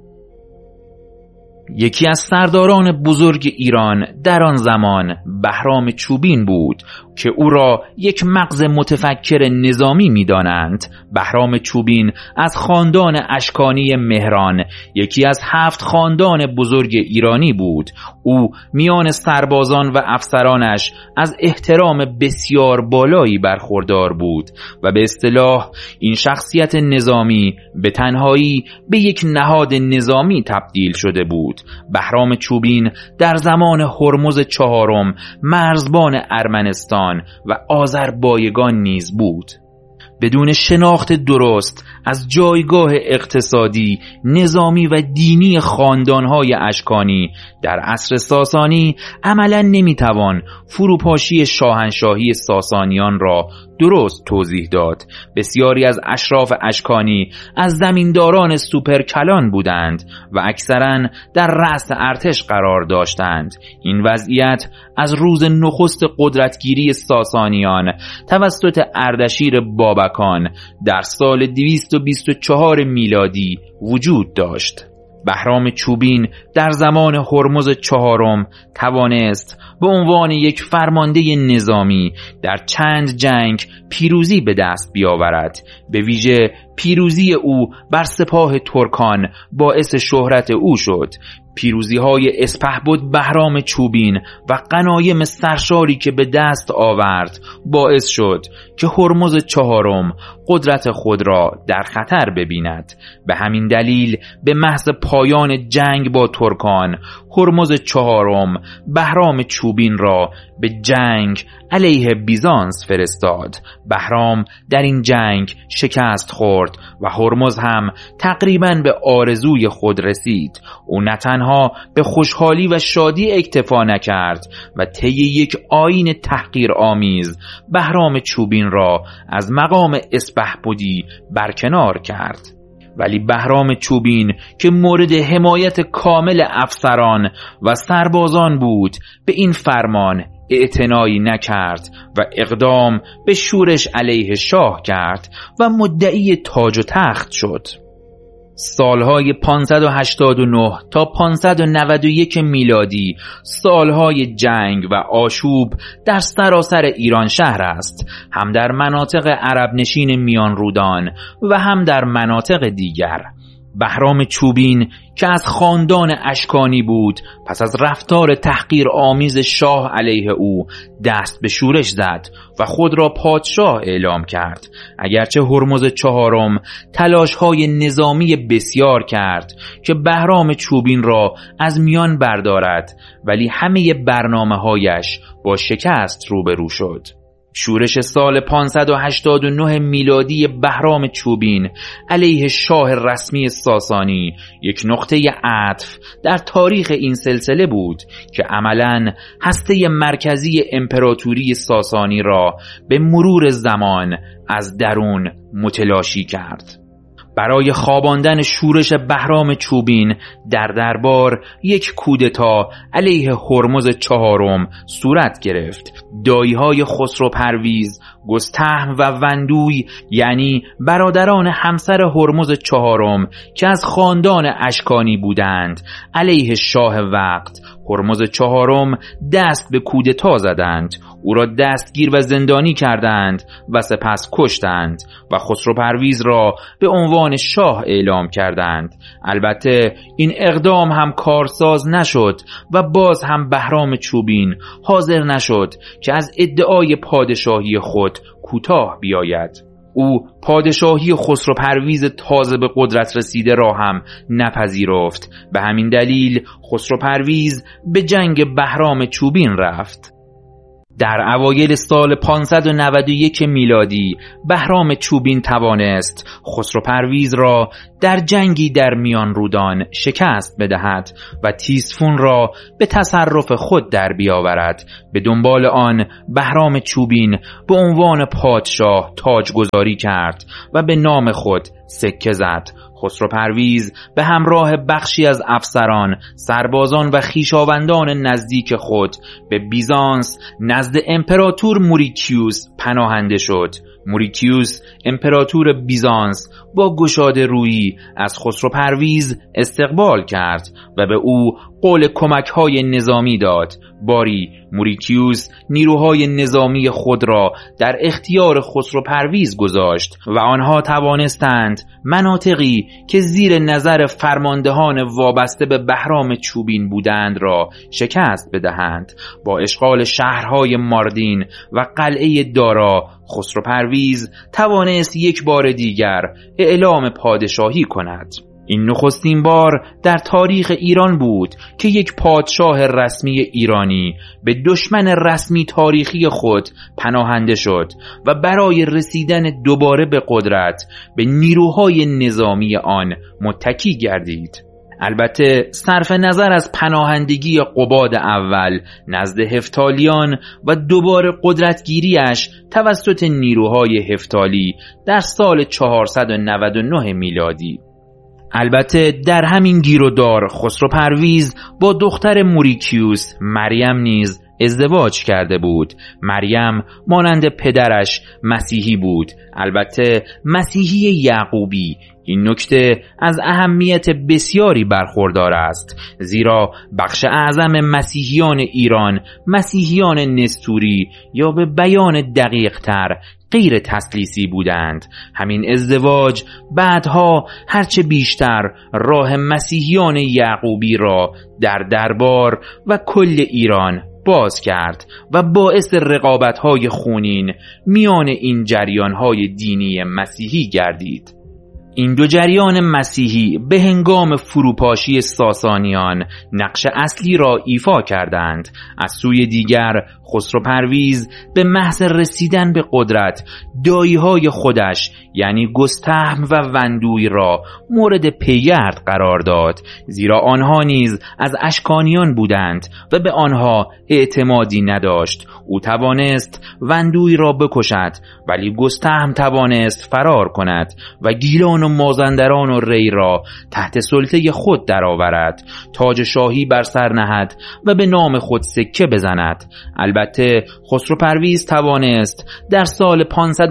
یکی از سرداران بزرگ ایران در آن زمان بهرام چوبین بود که او را یک مغز متفکر نظامی می‌دانند. بهرام چوبین از خاندان اشکانی مهران، یکی از 7 خاندان بزرگ ایرانی بود. او میان سربازان و افسرانش از احترام بسیار بالایی برخوردار بود و به اصطلاح این شخصیت نظامی به تنهایی به یک نهاد نظامی تبدیل شده بود. بهرام چوبین در زمان هرمز چهارم مرزبان ارمنستان و آذربایجان نیز بود. بدون شناخت درست از جایگاه اقتصادی، نظامی و دینی خاندانهای اشکانی در عصر ساسانی عملاً نمیتوان فروپاشی شاهنشاهی ساسانیان را درست توضیح داد. بسیاری از اشراف اشکانی از زمینداران سوپرکلان بودند و اکثراً در رأس ارتش قرار داشتند. این وضعیت از روز نخست قدرتگیری ساسانیان توسط اردشیر بابکان در سال 224 میلادی وجود داشت. بهرام چوبین در زمان هرمز چهارم توانست به عنوان یک فرمانده نظامی در چند جنگ پیروزی به دست بیاورد. به ویژه پیروزی او بر سپاه ترکان باعث شهرت او شد. پیروزی‌های اسپهبد بهرام چوبین و غنایم سرشاری که به دست آورد باعث شد که هرمز چهارم قدرت خود را در خطر ببیند. به همین دلیل به محض پایان جنگ با ترکان، هرمز چهارم بهرام چوبین را به جنگ علیه بیزانس فرستاد. بهرام در این جنگ شکست خورد و هرمز هم تقریباً به آرزوی خود رسید. او نه تنها به خوشحالی و شادی اکتفا نکرد و طی یک آیین تحقیرآمیز بهرام چوبین را از مقام اسپهبدی برکنار کرد. ولی بهرام چوبین که مورد حمایت کامل افسران و سربازان بود به این فرمان اعتنایی نکرد و اقدام به شورش علیه شاه کرد و مدعی تاج و تخت شد. سالهای 589 تا 591 میلادی سالهای جنگ و آشوب در سراسر ایران شهر است، هم در مناطق عرب نشین میان رودان و هم در مناطق دیگر. بهرام چوبین که از خاندان اشکانی بود پس از رفتار تحقیرآمیز شاه علیه او دست به شورش زد و خود را پادشاه اعلام کرد. اگرچه هرمز چهارم تلاش‌های نظامی بسیار کرد که بهرام چوبین را از میان بردارد، ولی همه برنامه‌هایش با شکست روبرو شد. شورش سال 589 میلادی بهرام چوبین علیه شاه رسمی ساسانی یک نقطه عطف در تاریخ این سلسله بود که عملاً هسته مرکزی امپراتوری ساسانی را به مرور زمان از درون متلاشی کرد. برای خواباندن شورش بهرام چوبین در دربار یک کودتا علیه هرمز چهارم صورت گرفت. دایی‌های خسرو پرویز، گستهم و وندوی، یعنی برادران همسر هرمز چهارم که از خاندان اشکانی بودند، علیه شاه وقت هرمز چهارم دست به کودتا زدند. او را دستگیر و زندانی کردند و سپس کشتند و خسرو پرویز را به عنوان شاه اعلام کردند. البته این اقدام هم کارساز نشد و باز هم بهرام چوبین حاضر نشد که از ادعای پادشاهی خود کوتاه بیاید. او پادشاهی خسرو پرویز تازه به قدرت رسیده را هم نپذیرفت. به همین دلیل خسرو پرویز به جنگ بهرام چوبین رفت. در اوایل سال 591 میلادی بهرام چوبین توانست خسرو پرویز را در جنگی در میان رودان شکست بدهد و تیسفون را به تصرف خود در بیاورد. به دنبال آن بهرام چوبین به عنوان پادشاه تاجگذاری کرد و به نام خود سکه زد. خسرو پرویز به همراه بخشی از افسران، سربازان و خویشاوندان نزدیک خود به بیزانس نزد امپراتور موریکیوس پناهنده شد. موریکیوس امپراتور بیزانس با گشاده رویی از خسرو پرویز استقبال کرد و به او قول کمک‌های نظامی داد. باری موریکیوس نیروهای نظامی خود را در اختیار خسرو پرویز گذاشت و آنها توانستند مناطقی که زیر نظر فرماندهان وابسته به بهرام چوبین بودند را شکست بدهند. با اشغال شهرهای ماردین و قلعه دارا، خسرو پرویز توانست یک بار دیگر اعلام پادشاهی کند. این نخستین بار در تاریخ ایران بود که یک پادشاه رسمی ایرانی به دشمن رسمی تاریخی خود پناهنده شد و برای رسیدن دوباره به قدرت به نیروهای نظامی آن متکی گردید. البته صرف نظر از پناهندگی قباد اول نزد هفتالیان و دوباره قدرتگیریش توسط نیروهای هفتالی در سال 499 میلادی. البته در همین گیر و دار خسرو پرویز با دختر موریکیوس مریم نیز ازدواج کرده بود. مریم مانند پدرش مسیحی بود، البته مسیحی یعقوبی. این نکته از اهمیت بسیاری برخوردار است، زیرا بخش اعظم مسیحیان ایران مسیحیان نستوری یا به بیان دقیق تر غیر تثلیثی بودند. همین ازدواج بعدها هرچه بیشتر راه مسیحیان یعقوبی را در دربار و کل ایران باز کرد و باعث رقابت‌های خونین میان این جریان‌های دینی مسیحی گردید. این دو جریان مسیحی به هنگام فروپاشی ساسانیان نقش اصلی را ایفا کردند. از سوی دیگر خسرو پرویز به محض رسیدن به قدرت دایی‌های خودش یعنی گستهم و وندوی را مورد پیگرد قرار داد، زیرا آنها نیز از اشکانیان بودند و به آنها اعتمادی نداشت. او توانست وندوی را بکشد ولی گستهم توانست فرار کند و گیلان و مازندران و ری را تحت سلطه خود درآورد، تاج شاهی بر سر نهد و به نام خود سکه بزند. البته خسرو پرویز توانست در سال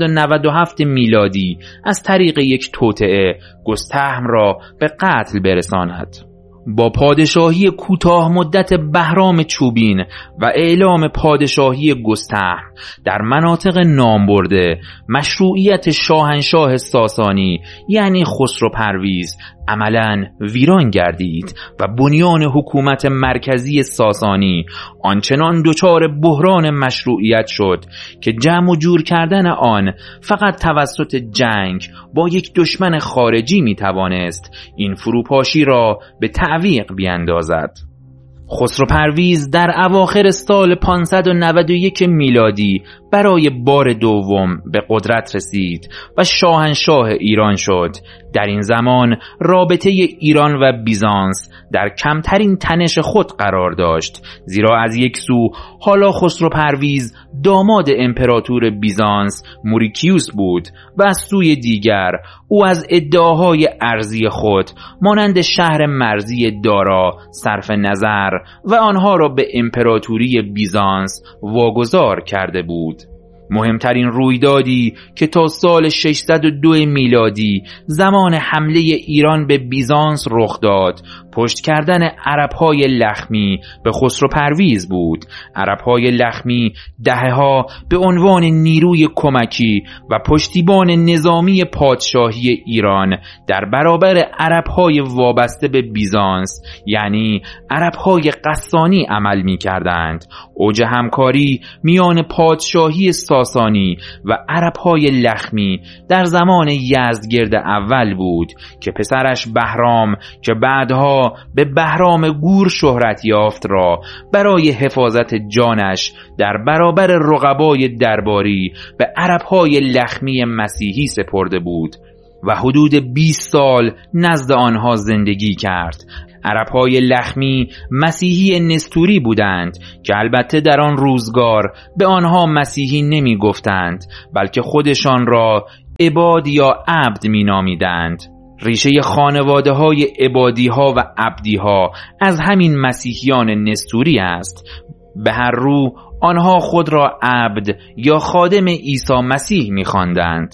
597 میلادی از طریق یک توطئه گستهم را به قتل برساند. با پادشاهی کوتاه مدت بهرام چوبین و اعلام پادشاهی گستهم در مناطق نامبرده، مشروعیت شاهنشاه ساسانی یعنی خسرو پرویز عملاً ویران گردید و بنیان حکومت مرکزی ساسانی آنچنان دچار بحران مشروعیت شد که جمع و جور کردن آن فقط توسط جنگ با یک دشمن خارجی می توانست این فروپاشی را به تعویق بیندازد. خسرو پرویز در اواخر سال 591 میلادی برای بار دوم به قدرت رسید و شاهنشاه ایران شد. در این زمان رابطه ایران و بیزانس در کمترین تنش خود قرار داشت، زیرا از یک سو حالا خسرو پرویز داماد امپراتور بیزانس موریکیوس بود و از سوی دیگر او از ادعاهای ارضی خود مانند شهر مرزی دارا صرف نظر و آنها را به امپراتوری بیزانس واگذار کرده بود. مهمترین رویدادی که تا سال 602 میلادی زمان حمله ایران به بیزانس رخ داد، پشت کردن عرب‌های لخمی به خسرو پرویز بود. عرب‌های لخمی دهه‌ها به عنوان نیروی کمکی و پشتیبان نظامی پادشاهی ایران در برابر عرب‌های وابسته به بیزانس یعنی عرب‌های غسانی عمل می‌کردند. اوج همکاری میان پادشاهی ساسانی و عرب‌های لخمی در زمان یزدگرد اول بود که پسرش بهرام که بعدها به بهرام گور شهرت یافت را برای حفاظت جانش در برابر رقبای درباری به عرب‌های لخمی مسیحی سپرده بود و حدود 20 سال نزد آنها زندگی کرد. عرب‌های لخمی مسیحی نستوری بودند که البته در آن روزگار به آنها مسیحی نمی گفتند بلکه خودشان را عباد یا عبد می نامیدند. ریشه خانواده های عبادی ها و عبدی ها از همین مسیحیان نستوری است. به هر رو آنها خود را عبد یا خادم عیسی مسیح می خواندند.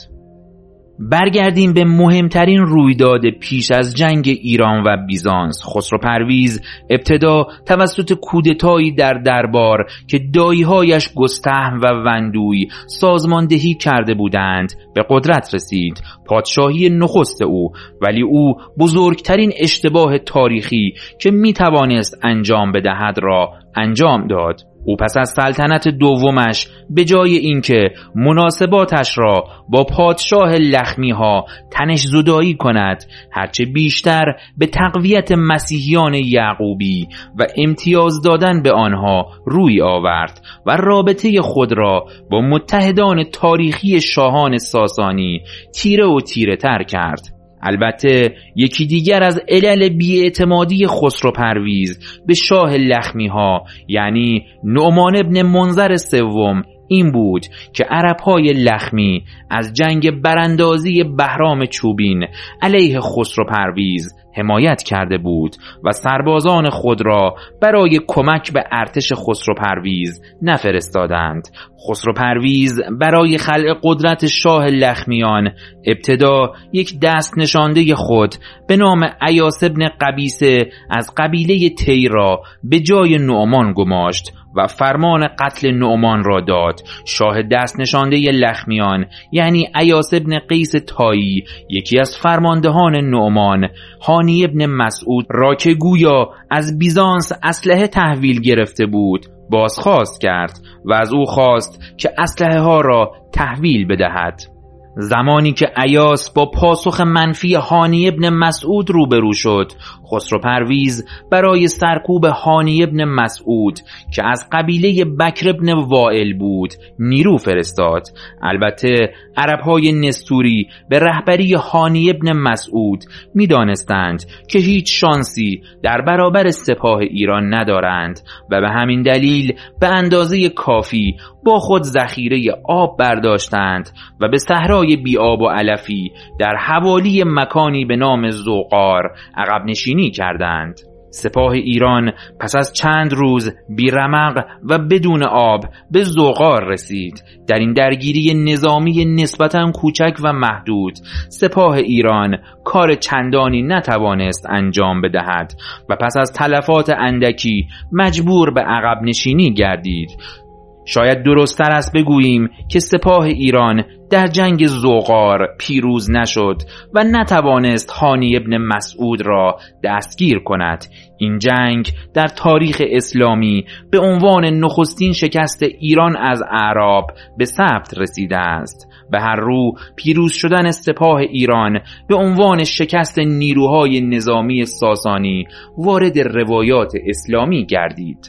برگردیم به مهمترین رویداد پیش از جنگ ایران و بیزانس. خسرو پرویز ابتدا توسط کودتایی در دربار که دایی‌هایش گستهم و وندوی سازماندهی کرده بودند به قدرت رسید، پادشاهی نخست او. ولی او بزرگترین اشتباه تاریخی که میتوانست انجام بدهد را انجام داد. او پس از سلطنت دومش به جای اینکه مناسباتش را با پادشاه لخمی ها تنش زدایی کند، هرچه بیشتر به تقویت مسیحیان یعقوبی و امتیاز دادن به آنها روی آورد و رابطه خود را با متحدان تاریخی شاهان ساسانی تیره و تیره تر کرد. البته یکی دیگر از علل بی‌اعتمادی خسرو پرویز به شاه لخمی ها یعنی نعمان ابن منظر سوم این بود که عرب‌های لخمی از جنگ براندازی بهرام چوبین علیه خسرو پرویز حمایت کرده بود و سربازان خود را برای کمک به ارتش خسرو پرویز نفرستادند. خسرو پرویز برای خلع قدرت شاه لخمیان ابتدا یک دست نشانده خود به نام ایاس ابن قبیسه از قبیله تی را به جای نعمان گماشت و فرمان قتل نعمان را داد. شاه دست نشانده لخمیان یعنی ایاس ابن قیس تایی، یکی از فرماندهان نعمان، هانی ابن مسعود را که گویا از بیزانس اسلحه تحویل گرفته بود بازخواست کرد و از او خواست که اسلحه ها را تحویل بدهد. زمانی که ایاس با پاسخ منفی هانی ابن مسعود روبرو شد، خسرو پرویز برای سرکوب هانی ابن مسعود که از قبیله بکر ابن وائل بود نیرو فرستاد. البته عرب‌های نستوری به رهبری هانی ابن مسعود می دانستند که هیچ شانسی در برابر سپاه ایران ندارند و به همین دلیل به اندازه کافی با خود ذخیره آب برداشتند و به صحرای بی آب و علفی در حوالی مکانی به نام زوقار عقب نشینی کردند. سپاه ایران پس از چند روز بی رمق و بدون آب به زوقار رسید. در این درگیری نظامی نسبتاً کوچک و محدود سپاه ایران کار چندانی نتوانست انجام بدهد و پس از تلفات اندکی مجبور به عقب نشینی گردید. شاید درست‌تر است بگوییم که سپاه ایران در جنگ زوقار پیروز نشد و نتوانست هانی ابن مسعود را دستگیر کند. این جنگ در تاریخ اسلامی به عنوان نخستین شکست ایران از اعراب به ثبت رسیده است. به هر رو پیروز شدن سپاه ایران به عنوان شکست نیروهای نظامی ساسانی وارد روایات اسلامی گردید.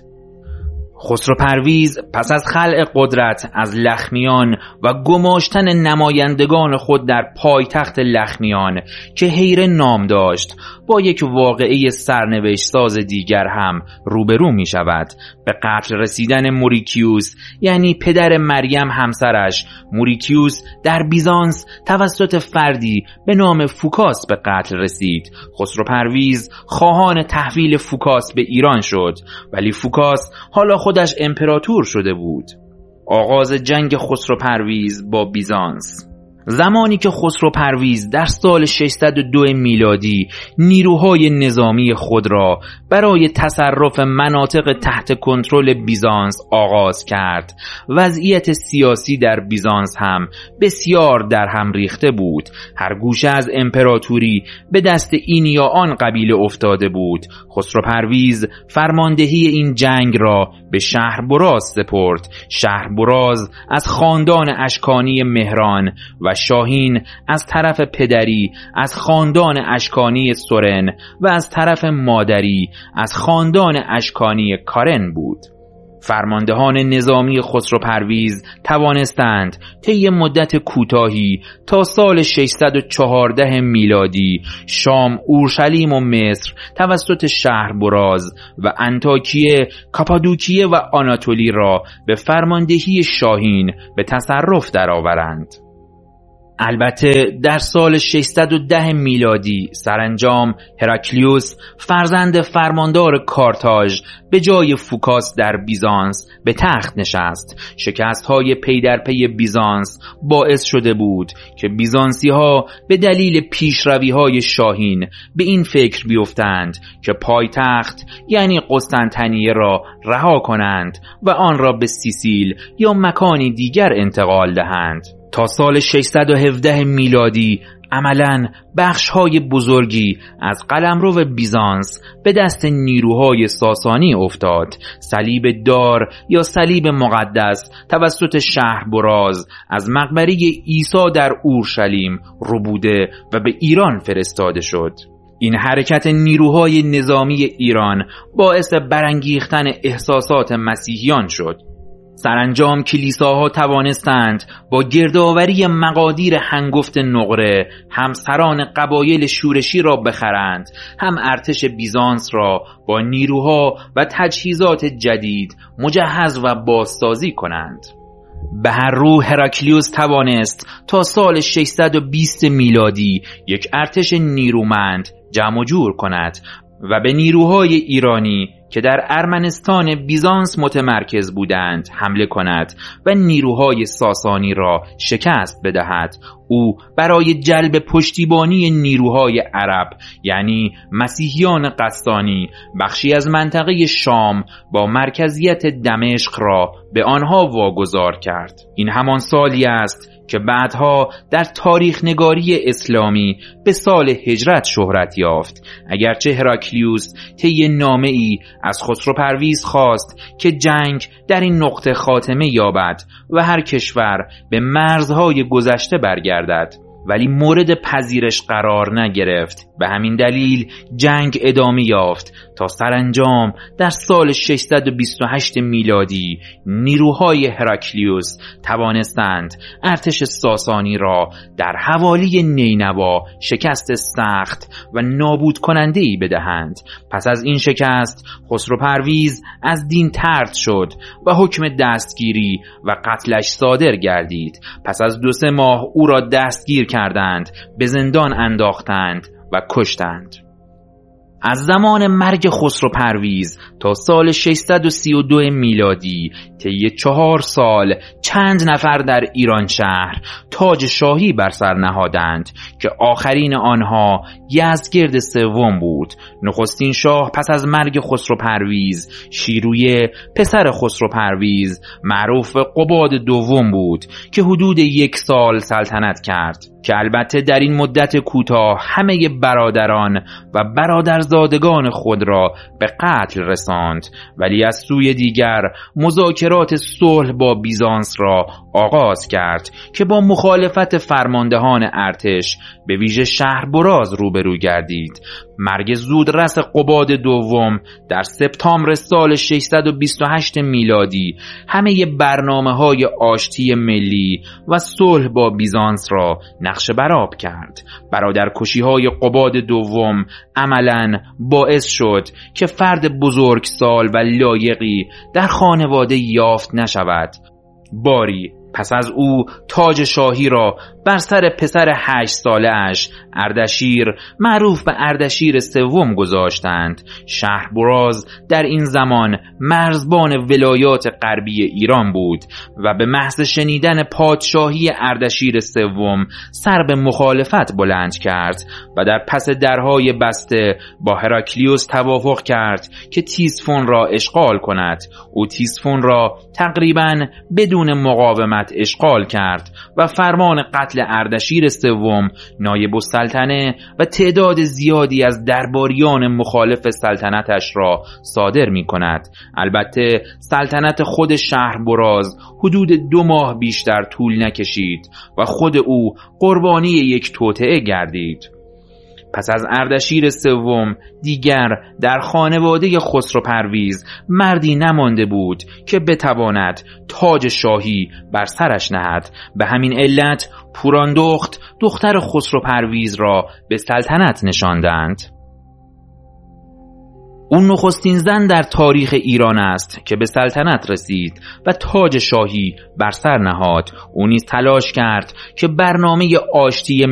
خسرو پرویز پس از خلع قدرت از لخمیان و گماشتن نمایندگان خود در پایتخت لخمیان که هیره نام داشت با یک واقعه سرنوشت ساز دیگر هم روبرو می شود. به قتل رسیدن موریکیوس یعنی پدر مریم همسرش. موریکیوس در بیزانس توسط فردی به نام فوکاس به قتل رسید. خسرو پرویز خواهان تحویل فوکاس به ایران شد ولی فوکاس حالا خودش امپراتور شده بود. آغاز جنگ خسرو پرویز با بیزانس. زمانی که خسرو پرویز در سال 602 میلادی نیروهای نظامی خود را برای تصرف مناطق تحت کنترل بیزانس آغاز کرد، وضعیت سیاسی در بیزانس هم بسیار در هم ریخته بود. هر گوشه از امپراتوری به دست این یا آن قبیله افتاده بود. خسرو پرویز فرماندهی این جنگ را به شهربراز سپرد. شهربراز از خاندان اشکانی مهران و شاهین از طرف پدری از خاندان اشکانی سورن و از طرف مادری از خاندان اشکانی کارن بود. فرماندهان نظامی خسرو پرویز توانستند طی مدت کوتاهی تا سال 614 میلادی شام، اورشلیم و مصر توسط شهربراز و انطاکیه، کاپادوکیه و آناتولی را به فرماندهی شاهین به تصرف درآورند. البته در سال 610 میلادی سرانجام هراکلیوس فرزند فرماندار کارتاژ به جای فوکاس در بیزانس به تخت نشست. شکست‌های پی در پی بیزانس باعث شده بود که بیزانسی‌ها به دلیل پیشروی‌های شاهین به این فکر بیفتند که پایتخت یعنی قسطنطنیه را رها کنند و آن را به سیسیل یا مکانی دیگر انتقال دهند. تا سال 617 میلادی عملاً بخش‌های بزرگی از قلمرو بیزانس به دست نیروهای ساسانی افتاد. صلیب دار یا صلیب مقدس توسط شهربراز از مقبره عیسی در اورشلیم ربوده و به ایران فرستاده شد. این حرکت نیروهای نظامی ایران باعث برانگیختن احساسات مسیحیان شد. سرانجام کلیساها توانستند با گردآوری مقادیر هنگفت نقره هم سران قبایل شورشی را بخرند، هم ارتش بیزانس را با نیروها و تجهیزات جدید مجهز و بازسازی کنند. به هر رو هراکلیوس توانست تا سال 620 میلادی یک ارتش نیرومند جمع جور کند و به نیروهای ایرانی که در ارمنستان بیزانس متمرکز بودند حمله کند و نیروهای ساسانی را شکست بدهد. او برای جلب پشتیبانی نیروهای عرب یعنی مسیحیان قسطانی بخشی از منطقه شام با مرکزیت دمشق را به آنها واگذار کرد. این همان سالی است که بعدها در تاریخ نگاری اسلامی به سال هجرت شهرت یافت. اگرچه هراکلیوس طی نامه‌ای از خسرو پرویز خواست که جنگ در این نقطه خاتمه یابد و هر کشور به مرزهای گذشته برگردد، ولی مورد پذیرش قرار نگرفت. به همین دلیل جنگ ادامه یافت تا سرانجام در سال 628 میلادی نیروهای هراکلیوس توانستند ارتش ساسانی را در حوالی نینوا شکست سخت و نابود کننده‌ای بدهند. پس از این شکست خسرو پرویز از دین طرد شد و حکم دستگیری و قتلش صادر گردید. پس از 2-3 ماه او را دستگیر کردند، به زندان انداختند و کشتند. از زمان مرگ خسرو پرویز تا سال 632 میلادی طی 4 سال چند نفر در ایران شهر تاج شاهی بر سر نهادند که آخرین آنها یزدگرد سوم بود. نخستین شاه پس از مرگ خسرو پرویز شیرویه پسر خسرو پرویز معروف قباد دوم بود که حدود 1 سال سلطنت کرد، که البته در این مدت کوتاه همه برادران و برادرزادگان خود را به قتل رساند. ولی از سوی دیگر مذاکرات صلح با بیزانس را آغاز کرد که با مخالفت فرماندهان ارتش به ویژه شهربراز روبرو گردید. مرگ زودرس قباد دوم در سپتامبر سال 628 میلادی همه برنامه‌های آشتی ملی و صلح با بیزانس را نقش برآب کرد. برادرکشی‌های قباد دوم عملاً باعث شد که فرد بزرگسال و لایقی در خانواده یافت نشود. باری پس از او تاج شاهی را بر سر پسر 8 ساله اش اردشیر معروف به اردشیر سوم گذاشتند. شهربراز در این زمان مرزبان ولایات غربی ایران بود و به محض شنیدن پادشاهی اردشیر سوم سر به مخالفت بلند کرد و در پس درهای بسته با هراکلیوس توافق کرد که تیسفون را اشغال کند. او تیسفون را تقریباً بدون مقاومت اشغال کرد و فرمان قتل اردشیر سوم، نایب السلطنه و تعداد زیادی از درباریان مخالف سلطنتش را صادر می کند. البته سلطنت خود شهربراز حدود 2 ماه بیشتر طول نکشید و خود او قربانی یک توطئه گردید. پس از اردشیر سوم دیگر در خانواده خسرو پرویز مردی نمانده بود که بتواند تاج شاهی بر سرش نهد. به همین علت پوراندخت دختر خسرو پرویز را به سلطنت نشاندند. اون نخستین زن در تاریخ ایران است که به سلطنت رسید و تاج شاهی بر سر نهاد. او نیز تلاش کرد که برنامه آشتی